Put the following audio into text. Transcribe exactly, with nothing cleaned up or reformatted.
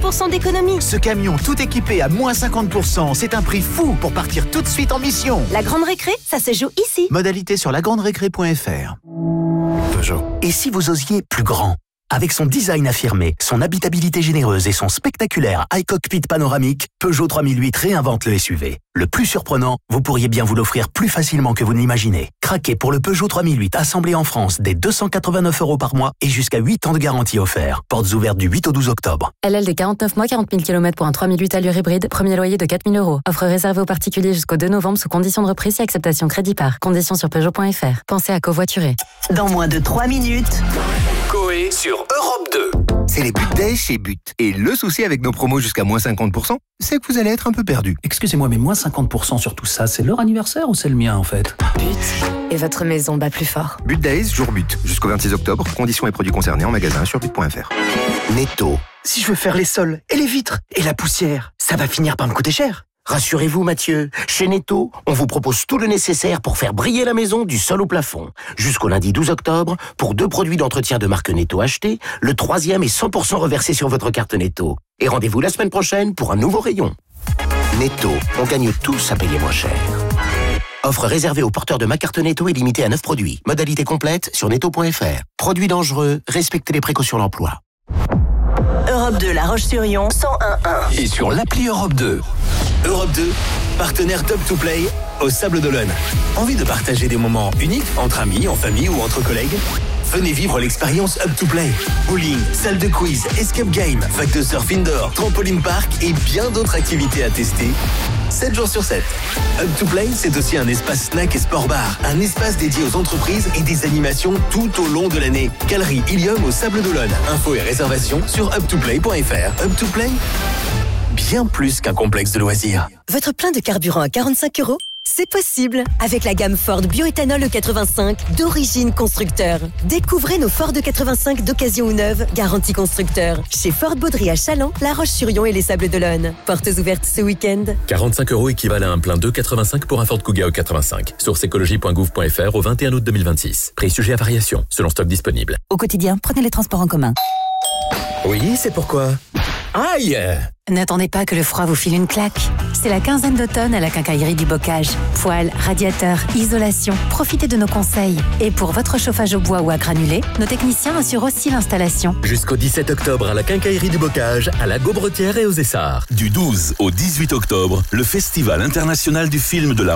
pour cent d'économie. Ce camion tout équipé à moins cinquante pour cent, c'est un prix fou pour partir tout de suite en mission. La Grande Récré, ça se joue ici. Modalité sur la grande récré point f r. Peugeot. Et si vous osiez plus grand ? Avec son design affirmé, son habitabilité généreuse et son spectaculaire iCockpit panoramique, Peugeot trois mille huit réinvente le S U V. Le plus surprenant, vous pourriez bien vous l'offrir plus facilement que vous ne l'imaginez. Craquez pour le Peugeot trois mille huit assemblé en France dès deux cent quatre-vingt-neuf euros par mois et jusqu'à huit ans de garantie offert. Portes ouvertes du huit au douze octobre. L L D quarante-neuf mois, quarante mille kilomètres pour un trois mille huit allure hybride. Premier loyer de quatre mille euros. Offre réservée aux particuliers jusqu'au deux novembre sous conditions de reprise et acceptation crédit par. Conditions sur Peugeot point f r. Pensez à covoiturer. Dans moins de trois minutes... Coé sur Europe deux. C'est les But Days chez But. Et le souci avec nos promos jusqu'à moins cinquante pour cent, c'est que vous allez être un peu perdu. Excusez-moi, mais moins cinquante pour cent sur tout ça, c'est leur anniversaire ou c'est le mien en fait ? But. Et votre maison bat plus fort. But Days, jour but. Jusqu'au vingt-six octobre. Conditions et produits concernés en magasin sur but point f r. Netto. Si je veux faire les sols et les vitres et la poussière, ça va finir par me coûter cher. Rassurez-vous Mathieu, chez Netto, on vous propose tout le nécessaire pour faire briller la maison du sol au plafond. Jusqu'au lundi douze octobre, pour deux produits d'entretien de marque Netto achetés, le troisième est cent pour cent reversé sur votre carte Netto. Et rendez-vous la semaine prochaine pour un nouveau rayon. Netto, on gagne tous à payer moins cher. Offre réservée aux porteurs de ma carte Netto et limitée à neuf produits. Modalité complète sur netto point f r. Produits dangereux, respectez les précautions d'emploi. Europe deux, La Roche-sur-Yon, cent un point un. Et sur l'appli Europe deux. Europe deux, partenaire Top to Play au Sable d'Olonne. Envie de partager des moments uniques entre amis, en famille ou entre collègues ? Venez vivre l'expérience Up to Play. Bowling, salle de quiz, escape game, vague de surf indoor, trampoline park et bien d'autres activités à tester. sept jours sur sept. Up to Play, c'est aussi un espace snack et sport bar. Un espace dédié aux entreprises et des animations tout au long de l'année. Galerie Ilium au Sable d'Olonne. Infos et réservations sur up to play point f r. Up to Play, bien plus qu'un complexe de loisirs. Votre plein de carburant à quarante-cinq euros ? C'est possible avec la gamme Ford Bioéthanol E quatre-vingt-cinq d'origine constructeur. Découvrez nos Ford E quatre-vingt-cinq d'occasion ou neuve, garantie constructeur. Chez Ford Baudry à Chaland, La Roche-sur-Yon et les Sables d'Olonne. Portes ouvertes ce week-end. quarante-cinq euros équivalent à un plein d'E quatre-vingt-cinq pour un Ford Kuga E quatre-vingt-cinq. Source écologie point gouv point f r au vingt et un août deux mille vingt-six. Prix sujet à variation, selon stock disponible. Au quotidien, prenez les transports en commun. Oui, c'est pourquoi. Aïe! N'attendez pas que le froid vous file une claque. C'est la quinzaine d'automne à la quincaillerie du Bocage. Poêles, radiateurs, isolation. Profitez de nos conseils. Et pour votre chauffage au bois ou à granulés, nos techniciens assurent aussi l'installation. Jusqu'au dix-sept octobre à la quincaillerie du Bocage, à la Gaubretière et aux Essarts. Du douze au dix-huit octobre, le Festival international du film de la